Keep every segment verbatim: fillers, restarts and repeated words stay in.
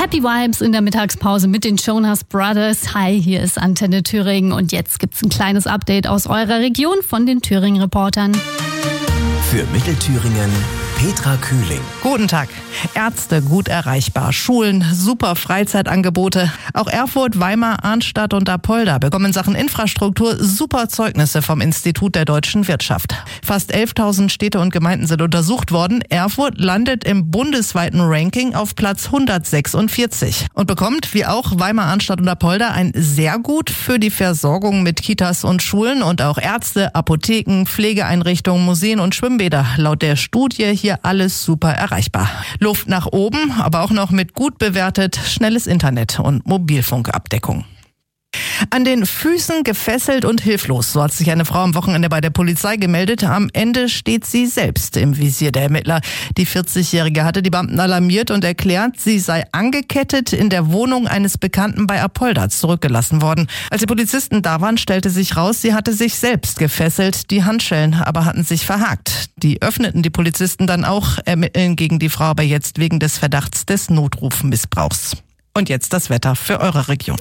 Happy Vibes in der Mittagspause mit den Jonas Brothers. Hi, hier ist Antenne Thüringen und jetzt gibt's ein kleines Update aus eurer Region von den Thüringen-Reportern. Für Mittelthüringen Petra Kühling. Guten Tag. Ärzte gut erreichbar, Schulen, super Freizeitangebote. Auch Erfurt, Weimar, Arnstadt und Apolda bekommen in Sachen Infrastruktur super Zeugnisse vom Institut der deutschen Wirtschaft. Fast elftausend Städte und Gemeinden sind untersucht worden. Erfurt landet im bundesweiten Ranking auf Platz hundertsechsundvierzig und bekommt, wie auch Weimar, Arnstadt und Apolda, ein sehr gut für die Versorgung mit Kitas und Schulen und auch Ärzte, Apotheken, Pflegeeinrichtungen, Museen und Schwimmbäder. Laut der Studie hier alles super erreichbar. Luft nach oben, aber auch noch mit gut bewertet schnelles Internet und Mobilfunkabdeckung. An den Füßen gefesselt und hilflos, so hat sich eine Frau am Wochenende bei der Polizei gemeldet. Am Ende steht sie selbst im Visier der Ermittler. Die vierzigjährige hatte die Beamten alarmiert und erklärt, sie sei angekettet in der Wohnung eines Bekannten bei Apolda zurückgelassen worden. Als die Polizisten da waren, stellte sich raus, sie hatte sich selbst gefesselt. Die Handschellen aber hatten sich verhakt. Die öffneten die Polizisten dann auch, ermitteln gegen die Frau aber jetzt wegen des Verdachts des Notrufmissbrauchs. Und jetzt das Wetter für eure Region.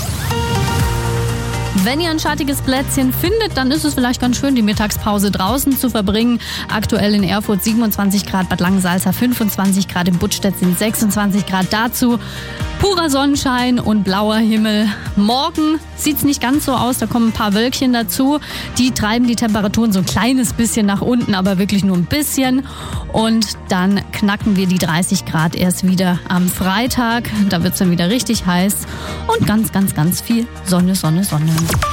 Wenn ihr ein schattiges Plätzchen findet, dann ist es vielleicht ganz schön, die Mittagspause draußen zu verbringen. Aktuell in Erfurt siebenundzwanzig Grad, Bad Langensalza fünfundzwanzig Grad, in Buttstedt sind sechsundzwanzig Grad. Dazu purer Sonnenschein und blauer Himmel. Morgen sieht's nicht ganz so aus, da kommen ein paar Wölkchen dazu. Die treiben die Temperaturen so ein kleines bisschen nach unten, aber wirklich nur ein bisschen. Und dann knacken wir die dreißig Grad erst wieder am Freitag. Da wird's dann wieder richtig heiß und ganz, ganz, ganz viel Sonne, Sonne, Sonne.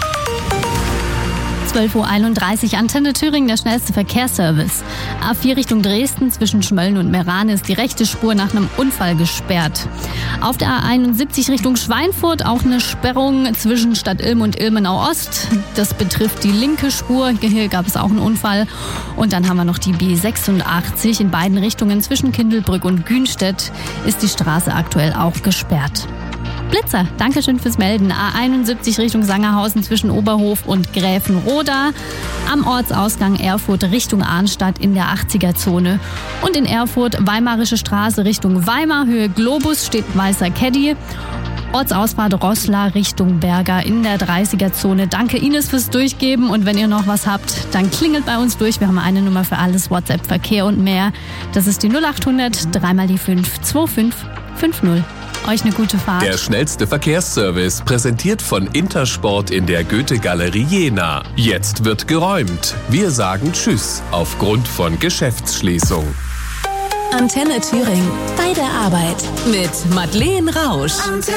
zwölf Uhr einunddreißig, Antenne Thüringen, der schnellste Verkehrsservice. A vier Richtung Dresden zwischen Schmölln und Meran ist die rechte Spur nach einem Unfall gesperrt. Auf der A einundsiebzig Richtung Schweinfurt auch eine Sperrung zwischen Stadt Ilm und Ilmenau Ost. Das betrifft die linke Spur. Hier gab es auch einen Unfall. Und dann haben wir noch die B sechsundachtzig. In beiden Richtungen zwischen Kindelbrück und Günstedt ist die Straße aktuell auch gesperrt. Blitzer, Dankeschön fürs Melden. A einundsiebzig Richtung Sangerhausen zwischen Oberhof und Gräfenroda. Am Ortsausgang Erfurt Richtung Arnstadt in der achtziger-Zone. Und in Erfurt Weimarische Straße Richtung Weimar, Höhe Globus steht weißer Caddy. Ortsausfahrt Roßla Richtung Berger in der dreißiger-Zone. Danke Ines fürs Durchgeben und wenn ihr noch was habt, dann klingelt bei uns durch. Wir haben eine Nummer für alles, WhatsApp, Verkehr und mehr. Das ist die null achthundert, dreimal die fünf, zwei fünf fünf null. Euch eine gute Fahrt. Der schnellste Verkehrsservice, präsentiert von Intersport in der Goethe-Galerie Jena. Jetzt wird geräumt. Wir sagen Tschüss aufgrund von Geschäftsschließung. Antenne Thüringen. Bei der Arbeit. Mit Madeleine Rausch.